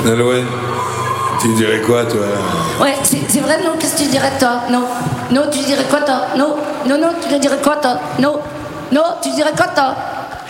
Nolwenn, tu dirais quoi, toi? Ouais, c'est vrai, non? Qu'est-ce que tu dirais, toi? Non. Non, tu dirais quoi, toi? Non. Non, tu dirais quoi, toi? Non. Non, tu dirais quoi, toi?